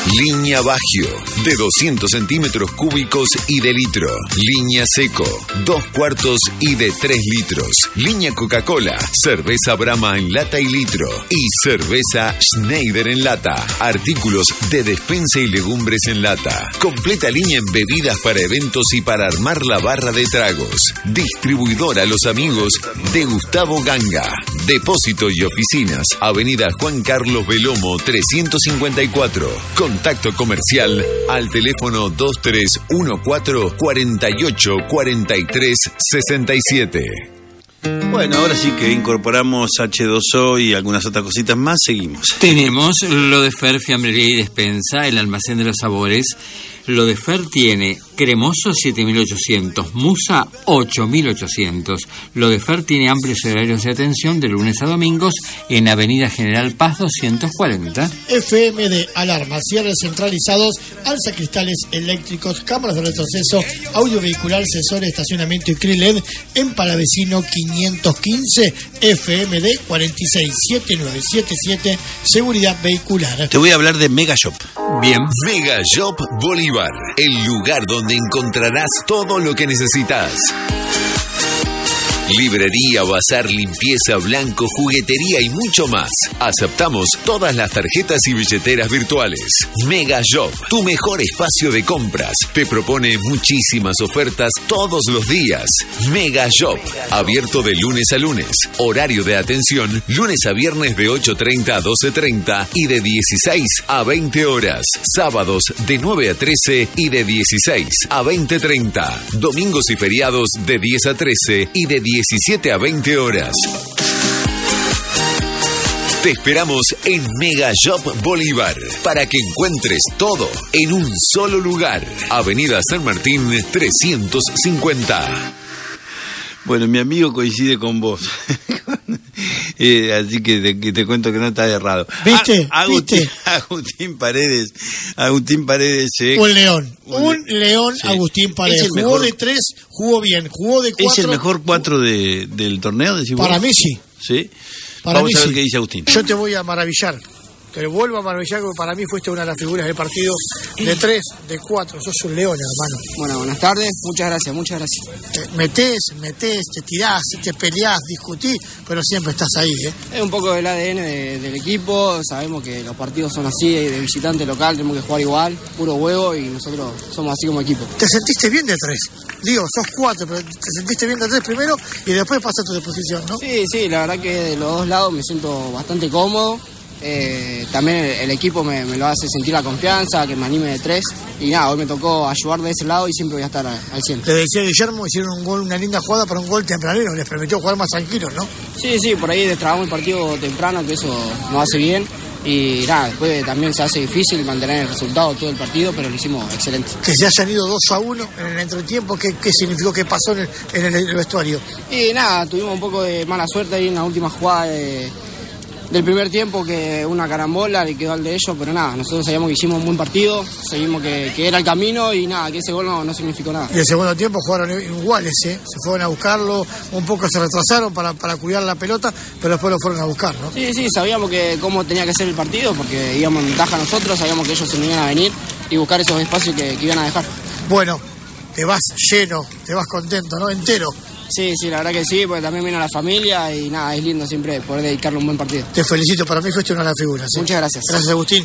Línea Bagio, de 200 centímetros cúbicos y de litro. Línea Seco, 2 cuartos y de 3 litros. Línea Coca-Cola, cerveza Brahma en lata y litro. Y cerveza Schneider en lata. Artículos de despensa y legumbres en lata. Completa línea en bebidas para eventos y para armar la barra de tragos. Distribuidora Los Amigos de Gustavo Ganga. Depósito y oficinas, Avenida Juan Carlos Belomo 354. Contacto comercial al teléfono 2314 48 43 67. Bueno, ahora sí que incorporamos H2O y algunas otras cositas más, seguimos. Tenemos lo de Fer Fiambrería y Despensa, el almacén de los sabores. Lo de Fer tiene cremoso 7.800, musa 8.800. Lo de Fer tiene amplios horarios de atención de lunes a domingos en Avenida General Paz 240. FMD, alarmas, cierres centralizados, alzacristales eléctricos, cámaras de retroceso, audio vehicular, sensores, estacionamiento y CRILED en Palavecino 515, FMD 467977, seguridad vehicular. Te voy a hablar de Mega Shop. Bien. Mega Shop Bolívar, el lugar donde encontrarás todo lo que necesitas. Librería, bazar, limpieza, blanco, juguetería y mucho más. Aceptamos todas las tarjetas y billeteras virtuales. Mega Shop, tu mejor espacio de compras. Te propone muchísimas ofertas todos los días. Mega Shop, abierto de lunes a lunes. Horario de atención, lunes a viernes de 8:30 a 12:30 y de 16 a 20 horas. Sábados de 9 a 13 y de 16 a 20:30. Domingos y feriados de 10 a 13 y de 17 a 20 horas. Te esperamos en Mega Shop Bolívar para que encuentres todo en un solo lugar. Avenida San Martín 350. Bueno, mi amigo coincide con vos. Así que te cuento que no está errado. ¿Viste? Agustín Paredes. Un león. Sí. Agustín Paredes. Jugó de 3, jugó bien. Jugó de 4. ¿Es el mejor 4 del torneo? Para mí sí. ¿Sí? Para Vamos mí a ver sí. qué dice Agustín. Yo te voy a maravillar. Te vuelvo a maravillar porque para mí fuiste una de las figuras del partido. De 3, de 4. Sos un león, hermano. Bueno, buenas tardes. Muchas gracias. Metés, te tirás, te peleás, discutís, pero siempre estás ahí, ¿eh? Es un poco del ADN del equipo. Sabemos que los partidos son así, de visitante local, tenemos que jugar igual, puro huevo, y nosotros somos así como equipo. ¿Te sentiste bien de 3? Digo, sos 4, pero te sentiste bien de 3 primero y después pasaste de posición, ¿no? Sí, la verdad que de los dos lados me siento bastante cómodo. También el equipo me lo hace sentir la confianza, que me anime de 3. Y nada, hoy me tocó ayudar de ese lado y siempre voy a estar al 100. Le decía a Guillermo, hicieron un gol, una linda jugada para un gol tempranero, les permitió jugar más tranquilos, ¿no? Sí, por ahí destrabamos el partido temprano, que eso nos hace bien. Y nada, después también se hace difícil mantener el resultado todo el partido, pero lo hicimos excelente. Que se hayan ido 2-1 en el entretiempo, ¿qué significó? ¿Qué pasó en el vestuario? Y nada, tuvimos un poco de mala suerte ahí en la última jugada del primer tiempo, que una carambola le quedó al de ellos, pero nada, nosotros sabíamos que hicimos un buen partido, seguimos que era el camino y nada, que ese gol no significó nada. Y el segundo tiempo jugaron iguales, se fueron a buscarlo, un poco se retrasaron para cuidar la pelota, pero después lo fueron a buscar, ¿no? Sí, sabíamos cómo tenía que ser el partido, porque íbamos en ventaja nosotros, sabíamos que ellos se iban a venir y buscar esos espacios que iban a dejar. Bueno, te vas lleno, te vas contento, ¿no? Entero. Sí, la verdad que sí, porque también viene la familia y nada, es lindo siempre poder dedicarle un buen partido. Te felicito, para mí fuiste una de las figuras. ¿Sí? Muchas gracias. Gracias, Agustín.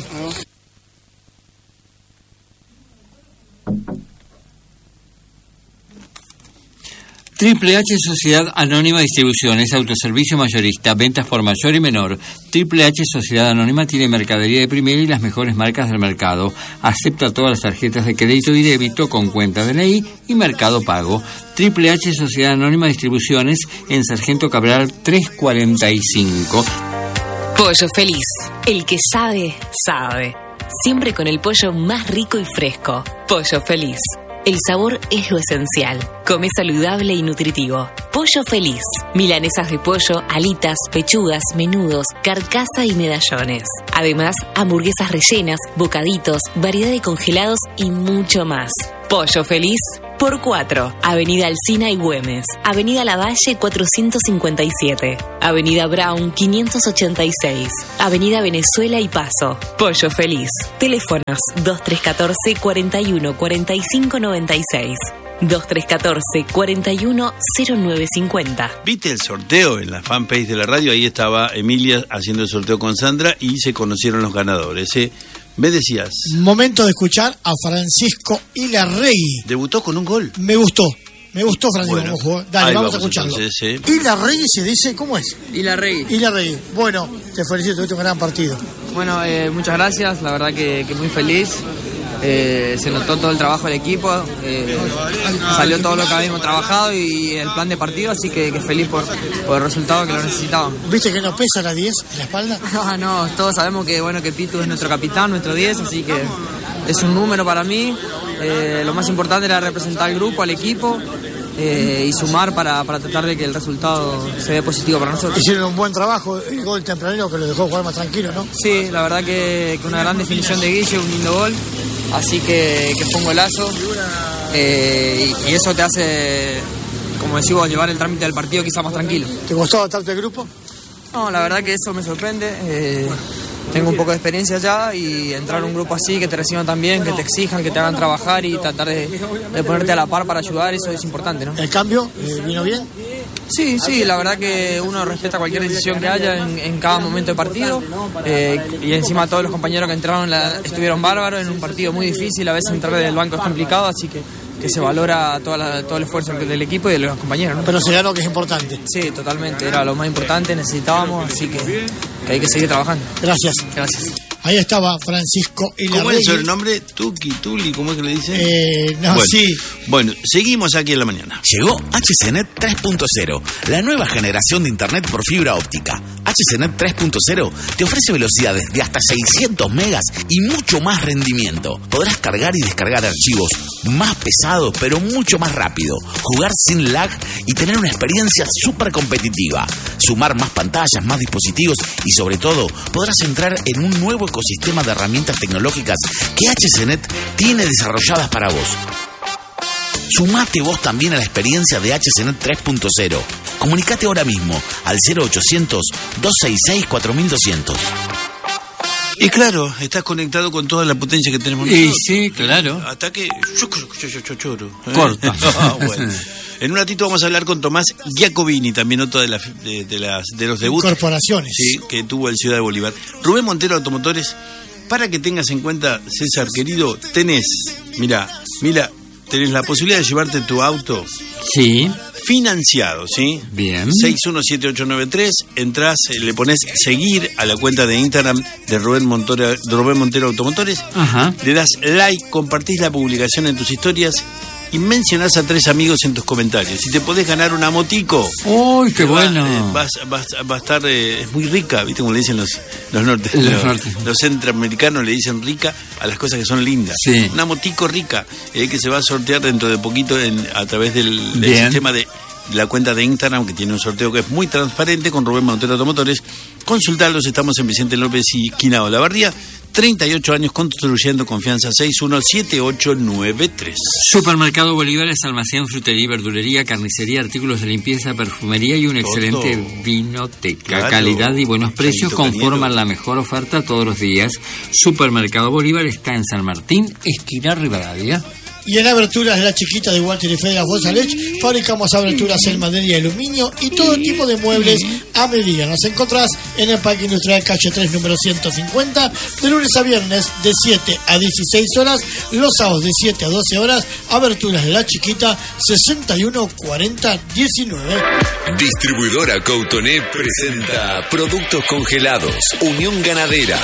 Triple H Sociedad Anónima Distribuciones, autoservicio mayorista, ventas por mayor y menor. Triple H Sociedad Anónima tiene mercadería de primera y las mejores marcas del mercado. Acepta todas las tarjetas de crédito y débito con cuenta DNI y Mercado Pago. Triple H Sociedad Anónima Distribuciones en Sargento Cabral 345. Pollo Feliz, el que sabe, sabe. Siempre con el pollo más rico y fresco. Pollo Feliz. El sabor es lo esencial. Come saludable y nutritivo. Pollo Feliz. Milanesas de pollo, alitas, pechugas, menudos, carcasa y medallones. Además, hamburguesas rellenas, bocaditos, variedad de congelados y mucho más. Pollo Feliz, por 4. Avenida Alsina y Güemes. Avenida Lavalle 457. Avenida Brown 586. Avenida Venezuela y Paso. Pollo Feliz. Teléfonos 2314 41 45 96. 2314 41 0950. ¿Viste el sorteo en la fanpage de la radio? Ahí estaba Emilia haciendo el sorteo con Sandra y se conocieron los ganadores. Me decías. Momento de escuchar a Francisco Ilarregui. Debutó con un gol. Me gustó Francisco como jugó. Dale, vamos a escucharlo. Entonces, Ilarregui se dice, ¿cómo es? Ilarregui. Bueno, te felicito, tuviste un gran partido. Bueno, muchas gracias, la verdad que muy feliz. Se notó todo el trabajo del equipo, salió todo lo que habíamos trabajado y el plan de partido, así que feliz por el resultado que lo necesitaban. ¿Viste que no pesa la 10 en la espalda? No, todos sabemos que Pitu es nuestro capitán, nuestro 10, así que es un número para mí. Lo más importante era representar al grupo, al equipo y sumar para tratar de que el resultado se dé positivo para nosotros. Hicieron un buen trabajo, el gol tempranero que lo dejó jugar más tranquilo, ¿no? Sí, la verdad que una gran definición de Guille, un lindo gol. Así que fue un golazo y eso te hace, como decimos, llevar el trámite del partido quizá más tranquilo. ¿Te gustó adaptarte al grupo? No, la verdad que eso me sorprende. Tengo un poco de experiencia ya y entrar a un grupo así, que te reciban tan bien, que te exijan, que te hagan trabajar y tratar de ponerte a la par para ayudar, eso es importante, ¿no? ¿El cambio vino bien? Sí, la verdad que uno respeta cualquier decisión que haya en cada momento de partido y encima todos los compañeros que entraron estuvieron bárbaros en un partido muy difícil, a veces entrar del banco es complicado, así que se valora todo el esfuerzo del equipo y de los compañeros, ¿no? Pero se ganó, que es importante. Sí, totalmente, era lo más importante, necesitábamos, así que hay que seguir trabajando. Gracias. Ahí estaba Francisco Ilarregui. ¿Cómo es el nombre? Tuli, ¿cómo es que le dicen? Sí. Bueno, seguimos aquí en la mañana. Llegó HCNet 3.0, la nueva generación de Internet por fibra óptica. HCNet 3.0 te ofrece velocidades de hasta 600 megas y mucho más rendimiento. Podrás cargar y descargar archivos más pesados, pero mucho más rápido, jugar sin lag y tener una experiencia súper competitiva. Sumar más pantallas, más dispositivos y sobre todo podrás entrar en un nuevo ecosistema de herramientas tecnológicas que HCNet tiene desarrolladas para vos. Sumate vos también a la experiencia de HCNet 3.0. Comunicate ahora mismo al 0800-266-4200. Y claro, estás conectado con toda la potencia que tenemos Y nosotros. sí, claro. Hasta que choro. Corta. Bueno. En un ratito vamos a hablar con Tomás Giacobini, también otro de los debuts. Corporaciones. Sí, que tuvo el Ciudad de Bolívar. Rubén Montero Automotores, para que tengas en cuenta, César querido, tenés la posibilidad de llevarte tu auto Sí. financiado, ¿sí? Bien. 617893, entras, le pones seguir a la cuenta de Instagram de Rubén Montero Automotores. Ajá. Le das like, compartís la publicación en tus historias y mencionás a 3 amigos en tus comentarios. Y te podés ganar una motico. ¡Uy, qué bueno! Va a estar, es muy rica, ¿viste? Como le dicen los los centroamericanos, le dicen rica a las cosas que son lindas. Sí. Una motico rica que se va a sortear dentro de poquito a través del sistema de la cuenta de Instagram, que tiene un sorteo que es muy transparente con Rubén Montero Automotores. Consultarlos, estamos en Vicente López y Quina Olavarría. 38 años construyendo confianza. 617893. Supermercado Bolívar es almacén, frutería, verdulería, carnicería, artículos de limpieza, perfumería y una excelente vinoteca. Claro. Calidad y buenos precios conforman la mejor oferta todos los días. Supermercado Bolívar está en San Martín, esquina Rivadavia. Y en aberturas de la chiquita de Walter y Federer González, fabricamos aberturas en madera y aluminio y todo tipo de muebles a medida. Nos encontrás en el Parque Industrial Calle 3, número 150, de lunes a viernes de 7 a 16 horas, los sábados de 7 a 12 horas, aberturas de la chiquita 614019. Distribuidora Coutoné presenta Productos Congelados, Unión Ganadera.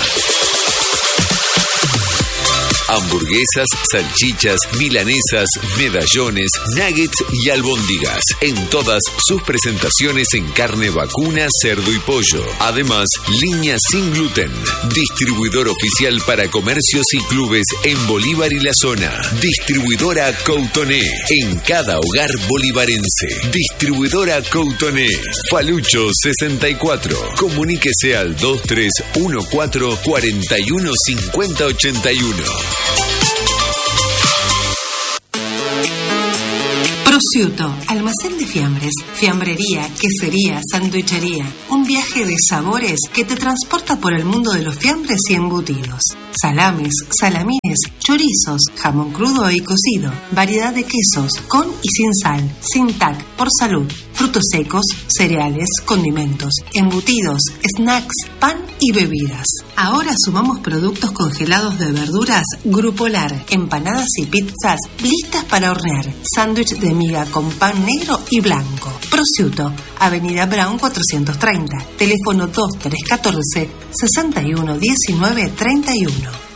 Hamburguesas, salchichas, milanesas, medallones, nuggets y albóndigas. En todas sus presentaciones en carne vacuna, cerdo y pollo. Además, línea sin gluten. Distribuidor oficial para comercios y clubes en Bolívar y la zona. Distribuidora Coutoné. En cada hogar bolivarense. Distribuidora Coutoné. Falucho 64. Comuníquese al 2314 41 50 81. Prosciutto, almacén de fiambres, fiambrería, quesería, sandwichería. Un viaje de sabores que te transporta por el mundo de los fiambres y embutidos. Salames, salamines, chorizos, jamón crudo y cocido, variedad de quesos, con y sin sal, sin TAC, por salud, frutos secos, cereales, condimentos, embutidos, snacks, pan y bebidas. Ahora sumamos productos congelados de verduras Grupolar, empanadas y pizzas listas para hornear, sándwich de miga con pan negro y blanco. Prosciutto, Avenida Brown 430, teléfono 2314 61 19 31.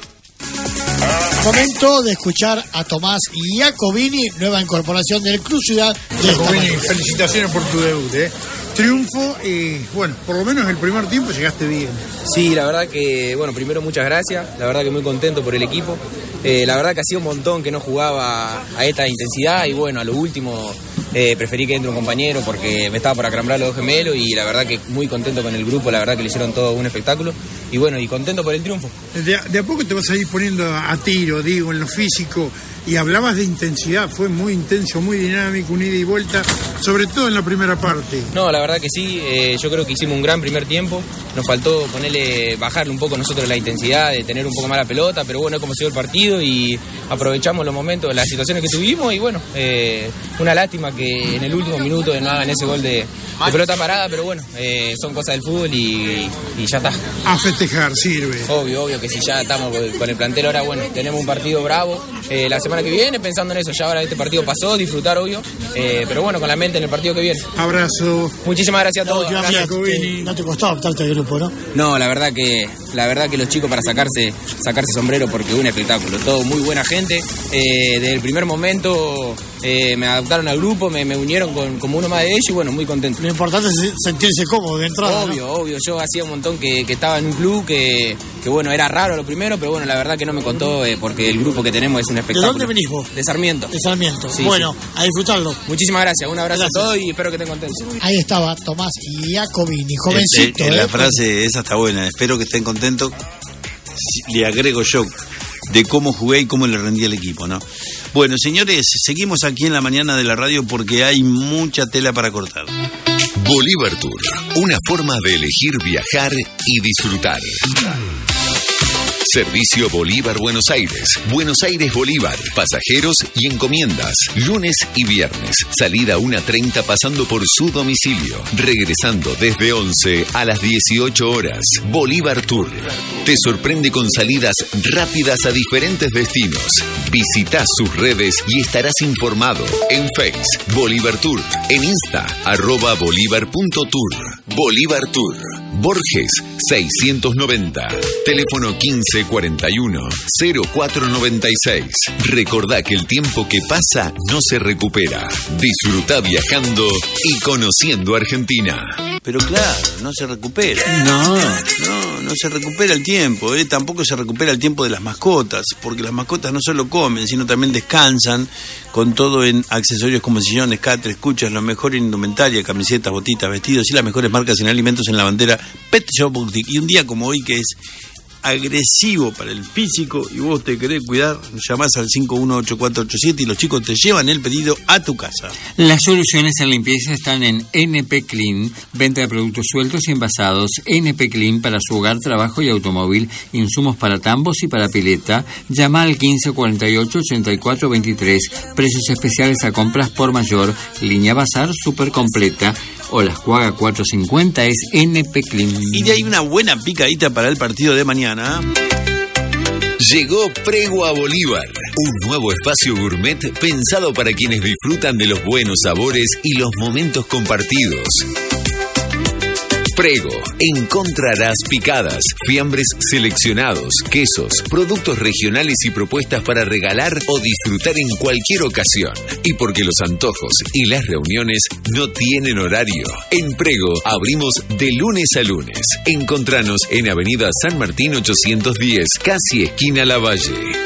Momento de escuchar a Tomás Iacobini, nueva incorporación del Club Ciudad de Iacobini, felicitaciones por tu debut, triunfo y bueno, por lo menos el primer tiempo llegaste bien. Sí, la verdad que, bueno, primero muchas gracias, la verdad que muy contento por el equipo, la verdad que hacía un montón que no jugaba a esta intensidad y bueno, a lo último preferí que entre un compañero porque me estaba por acrambrar los dos gemelos y la verdad que muy contento con el grupo, la verdad que le hicieron todo un espectáculo y bueno, y contento por el triunfo. De a poco te vas a ir poniendo a tiro, digo, en lo físico. Y hablabas de intensidad, fue muy intenso, muy dinámico, un ida y vuelta, sobre todo en la primera parte. No, la verdad que sí, yo creo que hicimos un gran primer tiempo, nos faltó bajarle un poco nosotros la intensidad, de tener un poco más la pelota, pero bueno, es como se dio el partido y aprovechamos los momentos, las situaciones que tuvimos y bueno, una lástima que en el último minuto no hagan ese gol de pelota parada, pero bueno, son cosas del fútbol y ya está. A festejar sirve. Obvio que si ya estamos con el plantel ahora, bueno, tenemos un partido bravo, la semana que viene pensando en eso, ya ahora este partido pasó, disfrutar obvio, pero bueno, con la mente en el partido que viene. Abrazo. Muchísimas gracias a todos. Gracias. No te costó adaptarte al grupo, ¿no? No, la verdad que los chicos para sacarse sombrero porque es un espectáculo, todo muy buena gente, desde el primer momento me adaptaron al grupo, me unieron como uno más de ellos y bueno, muy contento. Lo importante es sentirse cómodo de entrada. Obvio, yo hacía un montón que estaba en un club que bueno, era raro lo primero, pero bueno, la verdad que no me contó porque el grupo que tenemos es un espectáculo. ¿De dónde venís vos? De Sarmiento. Sí, bueno, sí. A disfrutarlo. Muchísimas gracias, un abrazo a todos y espero que estén contentos. Ahí estaba Tomás Iacobini, jovencito. La frase esa está buena, espero que estén contentos. Le agrego yo de cómo jugué y cómo le rendí al equipo, ¿no? Bueno, señores, seguimos aquí en la mañana de la radio porque hay mucha tela para cortar. Bolívar Tour, una forma de elegir viajar y disfrutar. Servicio Bolívar Buenos Aires, Buenos Aires Bolívar, pasajeros y encomiendas, lunes y viernes, salida 1:30 pasando por su domicilio, regresando desde 11 a las 18 horas. Bolívar Tour te sorprende con salidas rápidas a diferentes destinos. Visita sus redes y estarás informado. En Face, Bolívar Tour, en Insta, @bolivar.tour. Bolívar Tour, Borges 690, teléfono 1541-0496. Recordá que el tiempo que pasa no se recupera. Disfruta viajando y conociendo Argentina. Pero claro, no se recupera. No se recupera el tiempo, tampoco se recupera el tiempo de las mascotas, porque las mascotas no solo comen, sino también descansan, con todo en accesorios como sillones, catres, cuchas, lo mejor en indumentaria, camisetas, botitas, vestidos y las mejores marcas en alimentos en la bandera Pet Shop Boutique. Y un día como hoy que es agresivo para el físico y vos te querés cuidar, llamás al 518487 y los chicos te llevan el pedido a tu casa. Las soluciones en limpieza están en NP Clean, venta de productos sueltos y envasados. NP Clean para su hogar, trabajo y automóvil, insumos para tambos y para pileta. Llama al 1548-8423, precios especiales a compras por mayor, línea bazar súper completa. O las Cuaga 450 es NP Clean. Y de ahí una buena picadita para el partido de mañana. Llegó Prego a Bolívar, un nuevo espacio gourmet pensado para quienes disfrutan de los buenos sabores y los momentos compartidos. Prego, encontrarás picadas, fiambres seleccionados, quesos, productos regionales y propuestas para regalar o disfrutar en cualquier ocasión. Y porque los antojos y las reuniones no tienen horario. En Prego abrimos de lunes a lunes. Encontranos en Avenida San Martín 810, casi esquina Lavalle.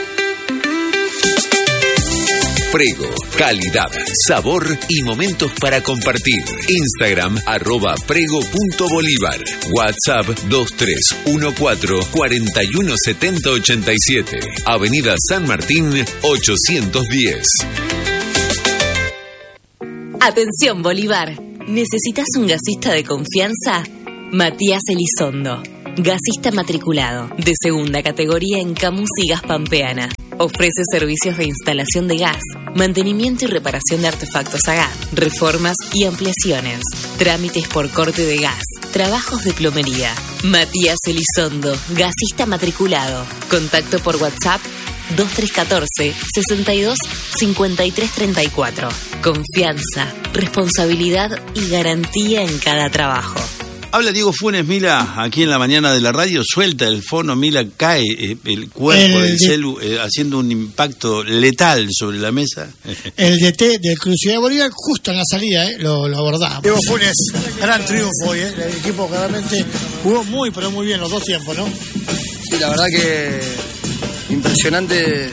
Prego, calidad, sabor y momentos para compartir. Instagram @prego.bolívar. WhatsApp 2314-417087. Avenida San Martín 810. Atención Bolívar, ¿necesitas un gasista de confianza? Matías Elizondo, gasista matriculado, de segunda categoría en Camus y Gas Pampeana. Ofrece servicios de instalación de gas, mantenimiento y reparación de artefactos a gas, reformas y ampliaciones, trámites por corte de gas, trabajos de plomería. Matías Elizondo, gasista matriculado. Contacto por WhatsApp 2314 62 53 34. Confianza, responsabilidad y garantía en cada trabajo. Habla Diego Funes, Mila, aquí en la mañana de la radio, suelta el fono, Mila, cae el cuerpo del celu haciendo un impacto letal sobre la mesa. El DT del Crucial de Bolívar, justo en la salida, lo abordamos. Diego Funes, gran triunfo hoy, el equipo claramente jugó muy, pero muy bien los dos tiempos, ¿no? Sí, la verdad que impresionante.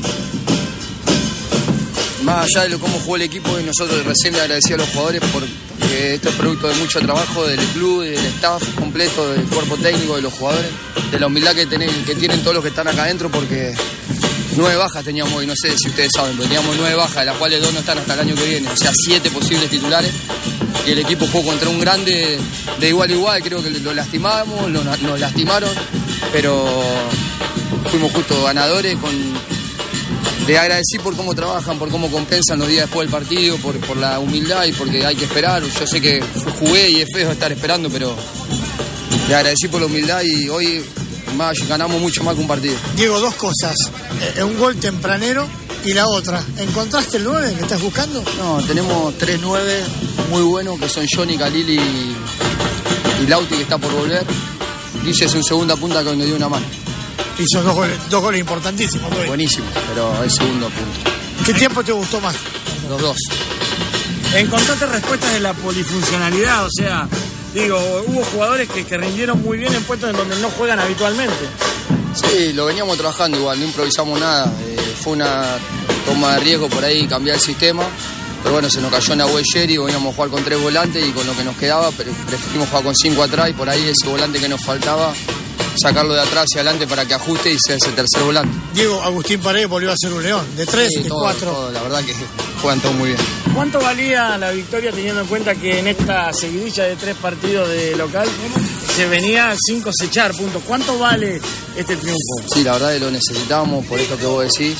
Más allá de cómo jugó el equipo, y nosotros recién le agradecí a los jugadores porque esto es producto de mucho trabajo del club, del staff completo, del cuerpo técnico, de los jugadores, de la humildad que tienen todos los que están acá adentro, porque 9 bajas teníamos hoy, no sé si ustedes saben, pero teníamos 9 bajas, de las cuales 2 no están hasta el año que viene, o sea, 7 posibles titulares, y el equipo jugó contra un grande de igual a igual, creo que lo lastimamos, nos lastimaron, pero fuimos justo ganadores. Le agradecí por cómo trabajan, por cómo compensan los días después del partido, por la humildad y porque hay que esperar. Yo sé que jugué y es feo estar esperando, pero le agradecí por la humildad y hoy ganamos mucho más que un partido. Diego, dos cosas. Un gol tempranero y la otra. ¿Encontraste el 9 que estás buscando? No, tenemos 3 9 muy buenos que son Johnny, Khalil y Lauti, que está por volver. Guille es un segunda punta que me dio una mano. Hizo dos goles importantísimos. Buenísimo, pero es segundo punto. ¿Qué tiempo te gustó más? Los dos. Encontraste respuestas de la polifuncionalidad, o sea, digo, hubo jugadores que rindieron muy bien en puestos en donde no juegan habitualmente. Sí, lo veníamos trabajando igual, no improvisamos nada. Fue una toma de riesgo por ahí cambiar el sistema, pero bueno, se nos cayó Nahuel y veníamos a jugar con 3 volantes y con lo que nos quedaba preferimos jugar con 5 atrás y por ahí ese volante que nos faltaba sacarlo de atrás hacia adelante para que ajuste y sea ese tercer volante. Diego, Agustín Paredes volvió a ser un león, de 3, de 4. La verdad que juegan todos muy bien. ¿Cuánto valía la victoria teniendo en cuenta que en esta seguidilla de 3 partidos de local se venía sin cosechar puntos? ¿Cuánto vale este triunfo? Sí, la verdad que lo necesitábamos, por esto que vos decís.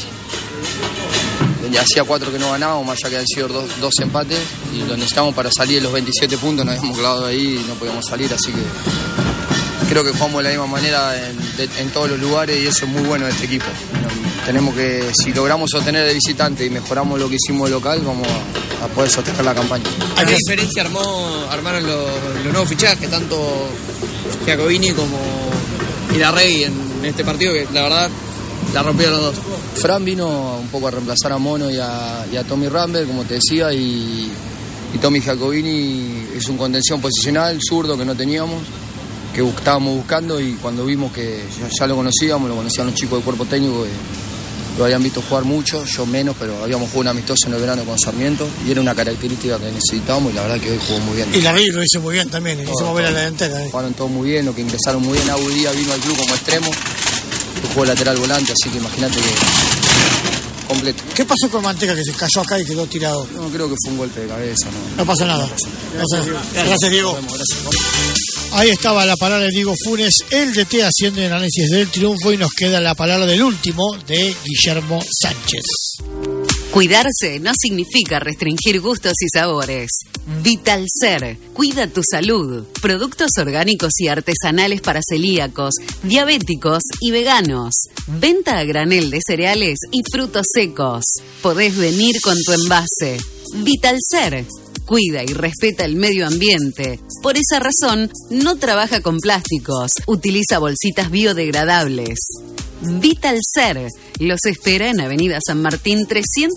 Hacía 4 que no ganábamos, más allá que han sido 2 empates, y lo necesitamos para salir de los 27 puntos, nos habíamos clavado ahí y no podíamos salir, así que creo que jugamos de la misma manera en todos los lugares y eso es muy bueno de este equipo. Tenemos que, si logramos sostener de visitante y mejoramos lo que hicimos de local, vamos a poder sostener la campaña. ¿A qué diferencia armaron los nuevos fichajes, tanto Giacobini como Irarrey en este partido, que la verdad la rompieron los dos? Fran vino un poco a reemplazar a Mono y a Tommy Rambert, como te decía, y Tommy Giacobini es un contención posicional, zurdo, que no teníamos, que estábamos buscando, y cuando vimos que ya lo conocían los chicos del cuerpo técnico, que lo habían visto jugar mucho, yo menos, pero habíamos jugado un amistoso en el verano con Sarmiento y era una característica que necesitábamos y la verdad que hoy jugó muy bien. Y la Rey lo hizo muy bien también, hizo mover a la delantera. Jugaron todos muy bien, lo que ingresaron muy bien. Abu Díaz vino al club como extremo, jugó lateral volante, así que imagínate que completo. ¿Qué pasó con Manteca, que se cayó acá y quedó tirado? No, creo que fue un golpe de cabeza. No pasa nada. Gracias, Diego. Gracias. Ahí estaba la palabra de Diego Funes, el DT haciendo el análisis del triunfo, y nos queda la palabra del último, de Guillermo Sánchez. Cuidarse no significa restringir gustos y sabores. Vital Ser, cuida tu salud. Productos orgánicos y artesanales para celíacos, diabéticos y veganos. Venta a granel de cereales y frutos secos. Podés venir con tu envase. Vital Ser, cuida y respeta el medio ambiente. Por esa razón, no trabaja con plásticos. Utiliza bolsitas biodegradables. Vital Ser los espera en Avenida San Martín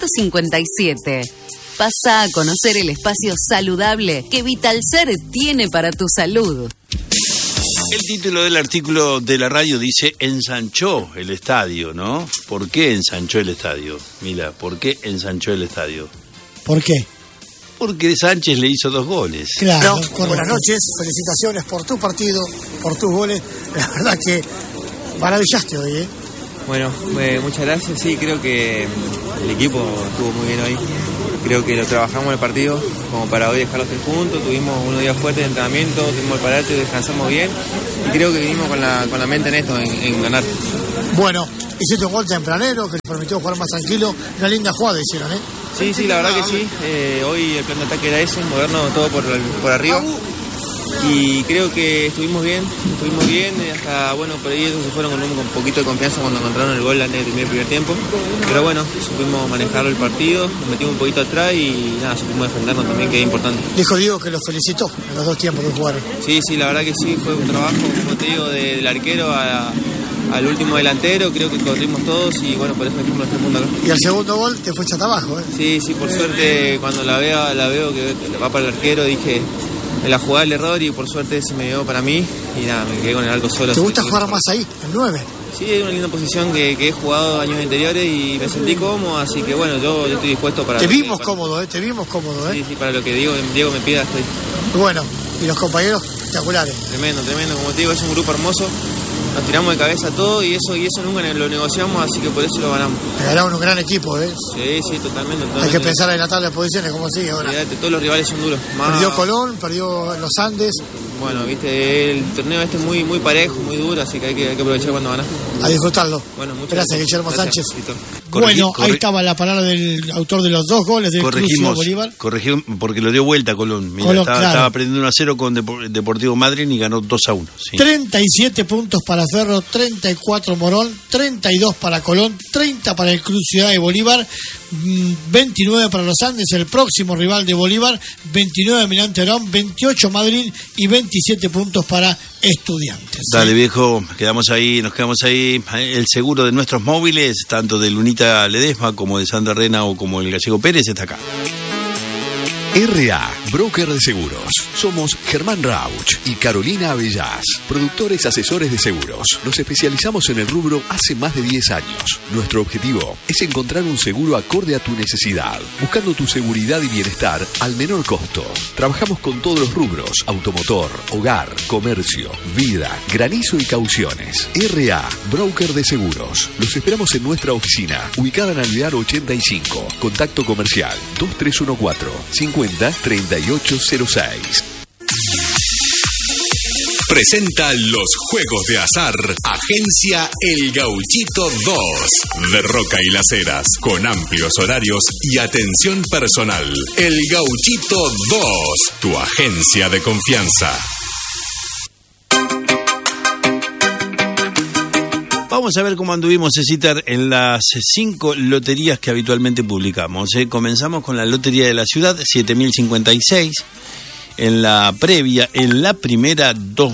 357. Pasa a conocer el espacio saludable que Vital Ser tiene para tu salud. El título del artículo de la radio dice: ensanchó el estadio, ¿no? ¿Por qué ensanchó el estadio? Mira, ¿por qué ensanchó el estadio? ¿Por qué? Porque Sánchez le hizo 2 goles. Claro. Buenas noches, felicitaciones por tu partido, por tus goles. La verdad que maravillaste hoy, ¿eh? Bueno, muchas gracias. Sí, creo que el equipo estuvo muy bien hoy. creo que lo trabajamos en el partido como para hoy dejar los 3 puntos. Tuvimos unos días fuertes de entrenamiento, tuvimos el parate, descansamos bien y creo que vinimos con la mente en esto, en ganar. Bueno, hiciste un gol tempranero que te permitió jugar más tranquilo. Una linda jugada hicieron, ¿eh? Sí, la verdad que sí. Hoy el plan de ataque era ese, movernos todo por arriba. Y creo que estuvimos bien, hasta, bueno, por ahí ellos se fueron con un poquito de confianza cuando encontraron el gol antes del primer tiempo, pero bueno, supimos manejar el partido, nos metimos un poquito atrás y nada, supimos defendernos también, que es importante. Dijo Diego que los felicitó en los 2 tiempos que jugaron. Sí, la verdad que sí, fue un trabajo, como te digo, del arquero al último delantero, creo que corrimos todos y bueno, por eso metimos los 3 puntos acá. Y al segundo gol te fue hasta abajo, ¿eh? Sí, por suerte cuando la veo que va para el arquero, dije... Me la jugaba el error y por suerte se me dio para mí y nada, me quedé con el arco solo. ¿Te gusta jugar más ahí, el 9? Sí, es una linda posición que he jugado años anteriores y me sentí cómodo, así que bueno, yo estoy dispuesto para... Te vimos cómodo, ¿eh? Sí, para lo que Diego me pida estoy. Bueno, y los compañeros espectaculares. Tremendo, como te digo, es un grupo hermoso. Nos tiramos de cabeza todo y eso nunca lo negociamos, así que por eso lo ganamos. Ganaron un gran equipo, ¿eh? Sí, totalmente. Hay que pensar en la tabla de posiciones, ¿cómo sigue ahora? Todos los rivales son duros. Perdió Colón, perdió los Andes. Bueno, viste, el torneo es muy parejo, muy duro, así que hay que aprovechar cuando ganas. A disfrutarlo. Bueno, muchas gracias, Guillermo Sánchez. Bueno, ahí estaba la palabra del autor de los 2 goles del Club Bolívar. Corregimos porque lo dio vuelta Colón. Mira, estaba perdiendo 1-0 con Deportivo Madryn y ganó 2-1. Sí. 37 puntos para Ferro, 34 Morón, 32 para Colón, 30 para el Club Ciudad de Bolívar, 29 para los Andes, el próximo rival de Bolívar, 29 Almirante Brown, 28 Madryn y 27 puntos para Estudiantes. Dale, viejo, nos quedamos ahí. El seguro de nuestros móviles, tanto de Lunita Ledesma como de Sandra Rena o como el Gallego Pérez, está acá. RA, broker de seguros. Somos Germán Rauch y Carolina Avellás, productores asesores de seguros. Nos especializamos en el rubro hace más de 10 años. Nuestro objetivo es encontrar un seguro acorde a tu necesidad, buscando tu seguridad y bienestar al menor costo. Trabajamos con todos los rubros: automotor, hogar, comercio, vida, granizo y cauciones. RA, broker de seguros. Los esperamos en nuestra oficina, ubicada en Alvear 85. Contacto comercial 2314-50-3806. Presenta los juegos de azar Agencia El Gauchito 2 de Roca y Las Heras, con amplios horarios y atención personal. El Gauchito 2, tu agencia de confianza. Vamos a ver cómo anduvimos, Cecitar, en las 5 loterías que habitualmente publicamos. Comenzamos con la Lotería de la Ciudad, 7.056. En la previa, en la primera,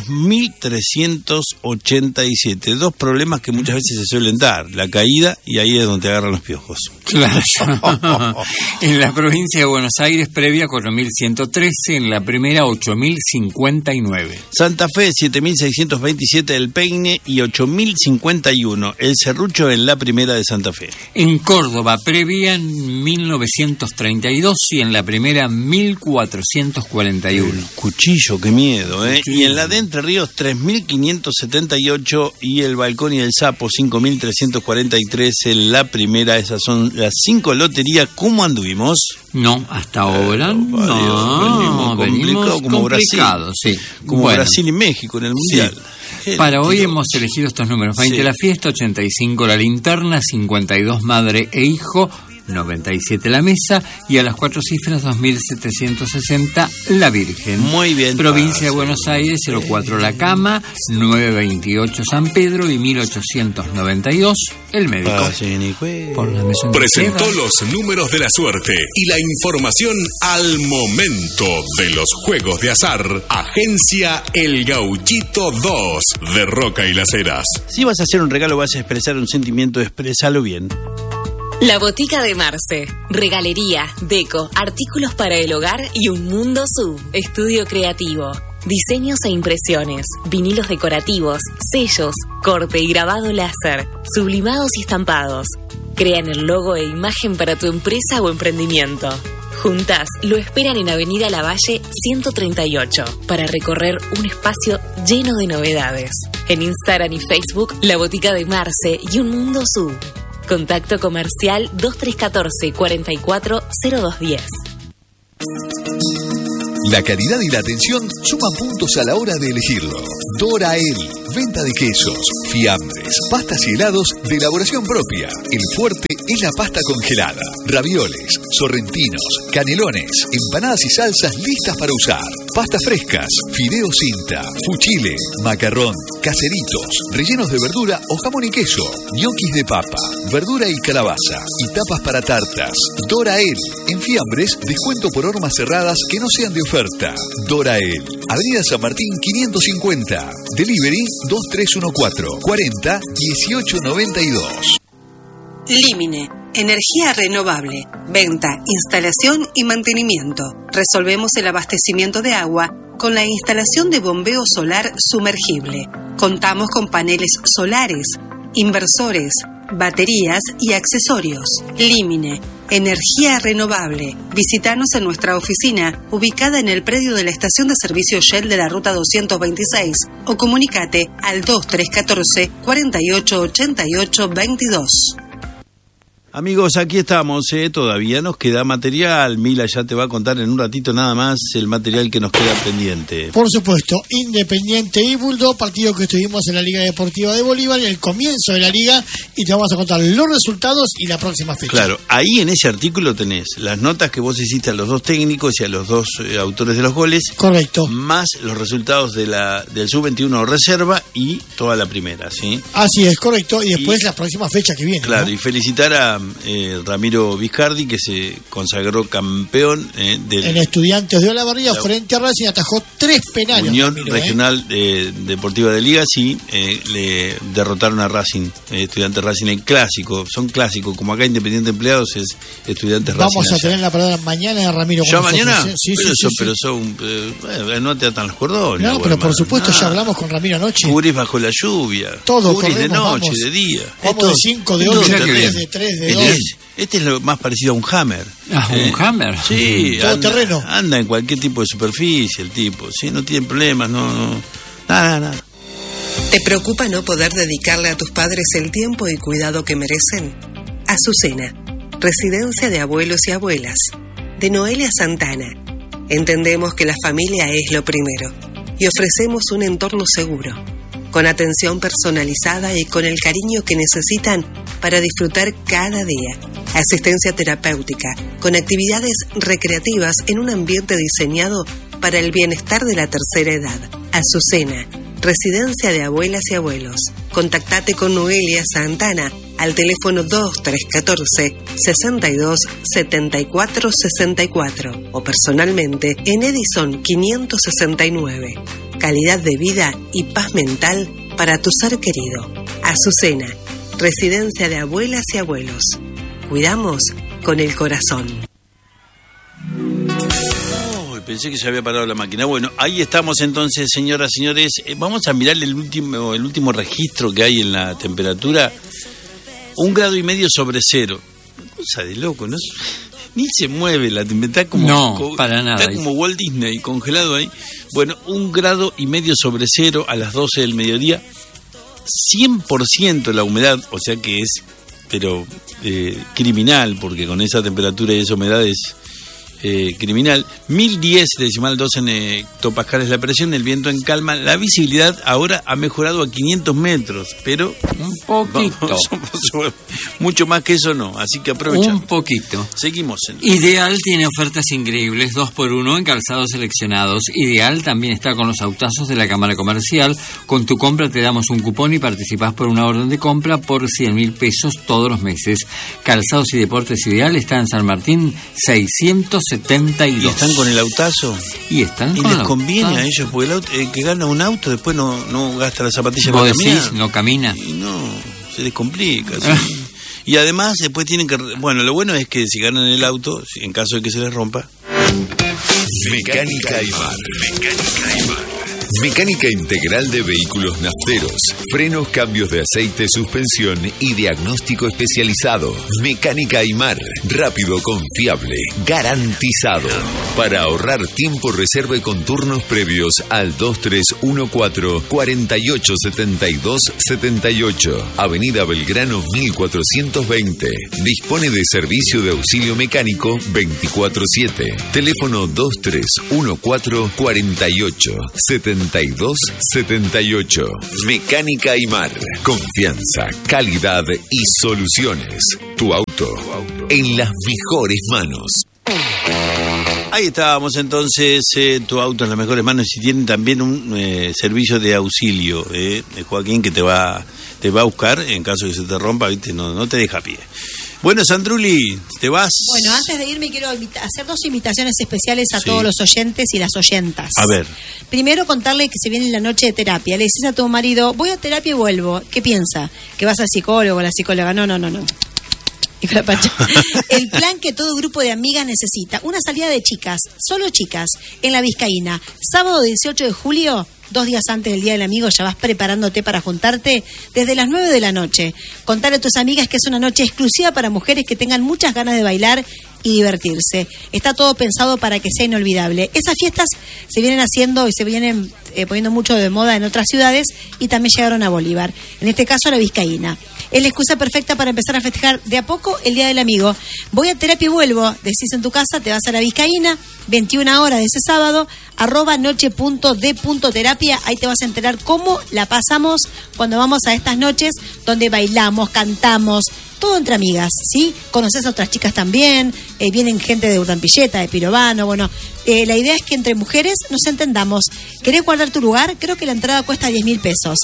2.387. 2 problemas que muchas veces se suelen dar: la caída y ahí es donde te agarran los piojos. Claro. En la provincia de Buenos Aires, previa, 4.113. En la primera, 8.059. Santa Fe, 7.627 el Peine y 8.051 el Serrucho en la primera de Santa Fe. En Córdoba, previa, 1.932 y en la primera, 1.441. Cuchillo, qué miedo, ¿eh? Cuchillo. Y en la de Entre Ríos, 3.578 y el Balcón y el Sapo, 5.343 en la primera. Esas son las 5 loterías. ¿Cómo anduvimos? No, hasta ahora no. Venimos como Brasil. Sí. Como Brasil y México en el Mundial. Sí. Para hoy hemos elegido estos números: 20 la fiesta, 85 la linterna, 52 madre e hijo, 97 la mesa y a las 4 cifras 2.760 la Virgen. Muy bien. Provincia de Buenos Aires, 04 la cama, 928 San Pedro y 1892 el médico. Por la presentó los números de la suerte y la información al momento de los juegos de azar. Agencia El Gauchito 2 de Roca y Las Heras. Si vas a hacer un regalo, vas a expresar un sentimiento, expresalo bien. La Botica de Marce. Regalería, deco, artículos para el hogar y un mundo sub. Estudio creativo. Diseños e impresiones. Vinilos decorativos. Sellos. Corte y grabado láser. Sublimados y estampados. Crean el logo e imagen para tu empresa o emprendimiento. Juntas lo esperan en Avenida Lavalle 138 para recorrer un espacio lleno de novedades. En Instagram y Facebook, La Botica de Marce y un mundo sub. Contacto comercial 2314 44 0210. La calidad y la atención suman puntos a la hora de elegirlo. Dorael, venta de quesos, fiambres, pastas y helados de elaboración propia. El fuerte es la pasta congelada, ravioles, sorrentinos, canelones, empanadas y salsas listas para usar. Pastas frescas, fideo cinta, fuchile, macarrón, caseritos, rellenos de verdura o jamón y queso, ñoquis de papa, verdura y calabaza y tapas para tartas. Dorael, en fiambres, descuento por hormas cerradas que no sean de oferta. Dorael, Avenida San Martín 550. Delivery 2314 40 1892. Límine, energía renovable, venta, instalación y mantenimiento. Resolvemos el abastecimiento de agua con la instalación de bombeo solar sumergible. Contamos con paneles solares, inversores, baterías y accesorios. Límine, energía renovable. Visítanos en nuestra oficina, ubicada en el predio de la estación de servicio Shell de la ruta 226, o comunicate al 2314 48 88 22. Amigos, aquí estamos, todavía nos queda material. Mila ya te va a contar en un ratito nada más el material que nos queda pendiente. Por supuesto, Independiente y Bulldog, partido que estuvimos en la Liga Deportiva de Bolívar, en el comienzo de la liga, y te vamos a contar los resultados y la próxima fecha. Claro, ahí en ese artículo tenés las notas que vos hiciste a los dos técnicos y a los dos autores de los goles. Correcto. Más los resultados del Sub-21 reserva y toda la primera, ¿sí? Así es, correcto, y después la próxima fecha que viene. Claro, ¿no? Y felicitar a Ramiro Vizcardi, que se consagró campeón en Estudiantes de Olavarría frente a Racing, atajó 3 penales. Unión Ramiro, Regional Deportiva de Ligas y le derrotaron a Racing, Estudiantes Racing en clásico. Son clásicos, como acá Independiente Empleados es Estudiantes Racing. Vamos a tener la palabra mañana de Ramiro. ¿Ya mañana? Sí, pero no te atan los cordones. No, pero por supuesto ya hablamos con Ramiro anoche. Cubrís bajo la lluvia. Todo cubrís de noche, vamos, de día. Vamos de 5, de 8, de 3, de 2. Este es lo más parecido a un Hammer. ¿Un Hammer? Sí. Todo terreno. Anda en cualquier tipo de superficie el tipo. Sí, no tiene problemas, nada. ¿Te preocupa no poder dedicarle a tus padres el tiempo y cuidado que merecen? Azucena, Residencia de Abuelos y Abuelas, de Noelia Santana. Entendemos que la familia es lo primero y ofrecemos un entorno seguro, con atención personalizada y con el cariño que necesitan para disfrutar cada día. Asistencia terapéutica, con actividades recreativas en un ambiente diseñado para el bienestar de la tercera edad. Azucena, Residencia de Abuelas y Abuelos. Contactate con Noelia Santana al teléfono 2314 62 74 64 o personalmente en Edison 569. Calidad de vida y paz mental para tu ser querido. Azucena, Residencia de Abuelas y Abuelos. Cuidamos con el corazón. Pensé que se había parado la máquina. Bueno, ahí estamos entonces, señoras, señores. Vamos a mirar el último registro que hay en la temperatura. 1,5 grados sobre cero. Cosa de loco, ¿no? Ni se mueve la temperatura. Para nada. Está como Walt Disney, congelado ahí. Bueno, 1,5 grados sobre cero a las 12 del mediodía. 100% la humedad, o sea que es, pero criminal, porque con esa temperatura y esa humedad es criminal. 1010,2 en hectopascales la presión, el viento en calma, la visibilidad ahora ha mejorado a 500 metros, pero un poquito. Mucho más que eso no, así que aprovecha. Un poquito. Seguimos. Ideal tiene ofertas increíbles, 2x1 en calzados seleccionados. Ideal también está con los autazos de la Cámara Comercial. Con tu compra te damos un cupón y participás por una orden de compra por 100.000 pesos todos los meses. Calzados y Deportes Ideal está en San Martín 672. ¿Y están con el autazo? Y están con les el conviene autazo. a ellos, porque el que gana un auto después no gasta la zapatilla ¿Vos para decís? caminar. No camina. Y no, se les complica. ¿Sí? Y además después tienen que... Bueno, lo bueno es que si ganan el auto, en caso de que se les rompa... Mecánica Aymar. Mecánica integral de vehículos nafteros, frenos, cambios de aceite, suspensión y diagnóstico especializado. Mecánica Aymar, rápido, confiable, garantizado. Para ahorrar tiempo, reserve con turnos previos al 2314-487278, Avenida Belgrano 1420. Dispone de servicio de auxilio mecánico 24/7. Teléfono 2314-487278. Mecánica Aymar. Confianza, calidad y soluciones. Tu auto en las mejores manos. Ahí estábamos entonces, tu auto en las mejores manos, y tienen también un servicio de auxilio, Joaquín, que te va a buscar en caso de que se te rompa, ¿viste? No te deja pie. Bueno, Sandruli, ¿te vas? Bueno, antes de irme quiero hacer 2 invitaciones especiales a todos los oyentes y las oyentas. A ver. Primero, contarle que se viene la noche de terapia. Le decís a tu marido, voy a terapia y vuelvo. ¿Qué piensa? ¿Que vas al psicólogo o a la psicóloga? No. El plan que todo grupo de amigas necesita. Una salida de chicas, solo chicas, en la Vizcaína. Sábado 18 de julio, 2 días antes del Día del Amigo, ya vas preparándote para juntarte desde las 9 de la noche. Contale a tus amigas que es una noche exclusiva para mujeres que tengan muchas ganas de bailar y divertirse. Está todo pensado para que sea inolvidable. Esas fiestas se vienen haciendo y se vienen poniendo mucho de moda en otras ciudades y también llegaron a Bolívar. En este caso, a la Vizcaína. Es la excusa perfecta para empezar a festejar de a poco el Día del Amigo. Voy a terapia y vuelvo. Decís en tu casa, te vas a la Vizcaína, 21 horas de ese sábado, @noche.de.terapia. Ahí te vas a enterar cómo la pasamos cuando vamos a estas noches donde bailamos, cantamos, todo entre amigas, ¿sí? Conoces a otras chicas también, vienen gente de Urdampilleta, de Pirovano, bueno, la idea es que entre mujeres nos entendamos. ¿Querés guardar tu lugar? Creo que la entrada cuesta 10.000 pesos.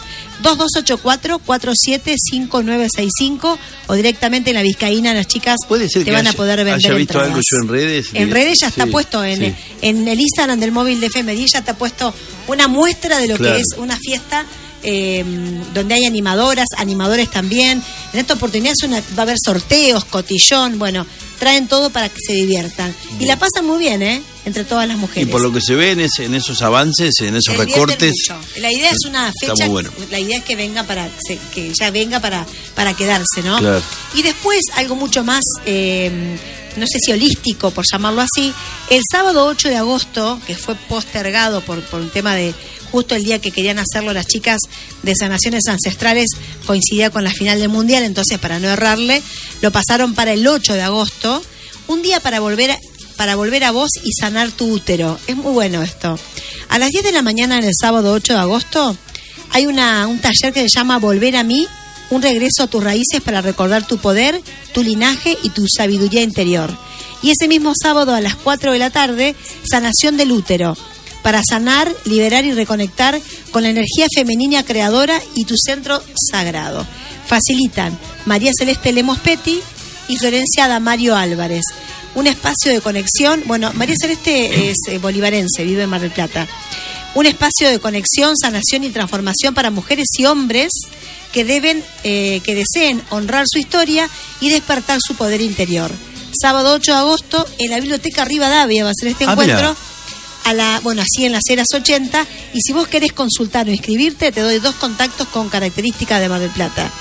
2284-475965 o directamente en la Vizcaína, las chicas te van a poder vender haya visto entradas. Algo yo en redes. En redes ya está puesto, en el Instagram del móvil de FMD ya está puesto una muestra de lo que es una fiesta donde hay animadores también. En esta oportunidad va a haber sorteos, cotillón, bueno, traen todo para que se diviertan. Y la pasan muy bien, entre todas las mujeres. Y por lo que se ve en esos avances, en esos recortes. La idea es una fecha, bueno. La idea es que venga que ya venga para quedarse, ¿no? Claro. Y después algo mucho más, no sé si holístico, por llamarlo así, el sábado 8 de agosto, que fue postergado por un tema de justo el día que querían hacerlo las chicas de Sanaciones Ancestrales, coincidía con la final del Mundial, entonces para no errarle, lo pasaron para el 8 de agosto, un día para volver a vos y sanar tu útero. Es muy bueno esto. A las 10 de la mañana en el sábado 8 de agosto hay un taller que se llama Volver a mí, un regreso a tus raíces para recordar tu poder, tu linaje y tu sabiduría interior. Y ese mismo sábado a las 4 de la tarde, sanación del útero, para sanar, liberar y reconectar con la energía femenina creadora y tu centro sagrado. Facilitan María Celeste Lemos Petty y Florencia Damario Álvarez. Un espacio de conexión. Bueno, María Celeste es bolivarense, vive en Mar del Plata. Un espacio de conexión, sanación y transformación para mujeres y hombres que deseen honrar su historia y despertar su poder interior. Sábado 8 de agosto en la Biblioteca Rivadavia va a ser este encuentro. Así en las Heras 80, y si vos querés consultar o inscribirte, te doy 2 contactos con características de Mar del Plata: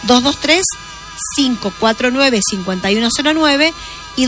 223-549-5109 y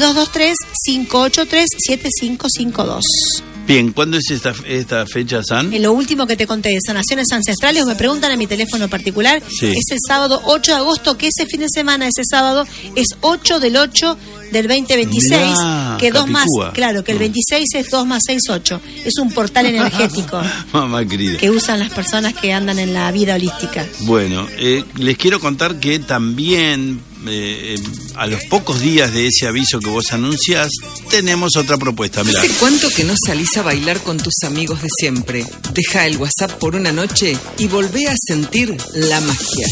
223-583-7552. Bien, ¿cuándo es esta fecha, San? Lo último que te conté de Sanaciones Ancestrales, me preguntan en mi teléfono particular, es el sábado 8 de agosto, que ese fin de semana, ese sábado, es 8 del 8 del 2026, que 2 más, claro, que el 26 es 2 más 6, 8. Es un portal energético mamá querida, que usan las personas que andan en la vida holística. Bueno, les quiero contar que también a los pocos días de ese aviso que vos anunciás, tenemos otra propuesta. Mirá. ¿Hace cuánto que no salís a bailar con tus amigos de siempre? Deja el WhatsApp por una noche y volvé a sentir la magia.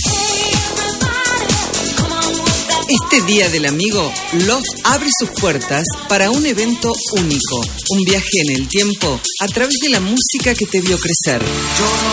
Este Día del Amigo, Loft abre sus puertas para un evento único, un viaje en el tiempo a través de la música que te vio crecer.